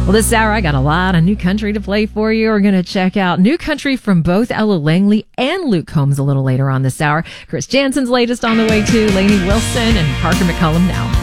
Well, this hour, I got a lot of new country to play for you. We're going to check out new country from both Ella Langley and Luke Combs a little later on this hour. Chris Jansen's latest on the way too, Lainey Wilson and Parker McCullum now.